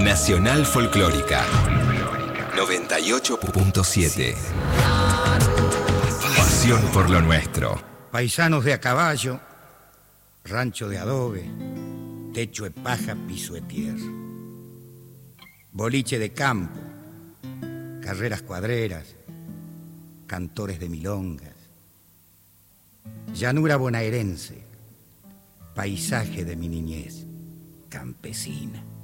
Nacional Folclórica 98.7. Pasión por lo nuestro. Paisanos de a caballo, rancho de adobe, techo de paja, piso de tierra. Boliche de campo, carreras cuadreras, cantores de milongas. Llanura bonaerense, paisaje de mi niñez, campesina.